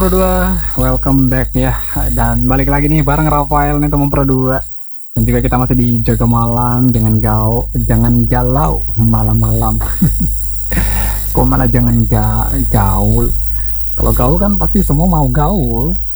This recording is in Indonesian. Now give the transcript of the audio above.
Pro 2, welcome back ya. Dan balik lagi nih bareng Rafael nih teman Pro 2. Dan juga kita masih di Jaga Malam, jangan galau malam-malam. Kok malah jangan gaul. Kalau gaul kan pasti semua mau gaul.